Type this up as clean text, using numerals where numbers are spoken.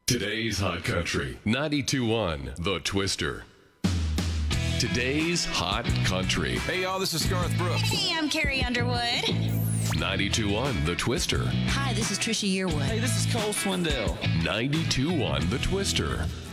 Today's Hot Country 92.1 The Twister. Today's Hot Country. Hey, y'all, this is Garth Brooks. Hey, I'm Carrie Underwood. 92.1 The Twister. Hi, this is Trisha Yearwood. Hey, this is Cole Swindell. 92.1 The Twister.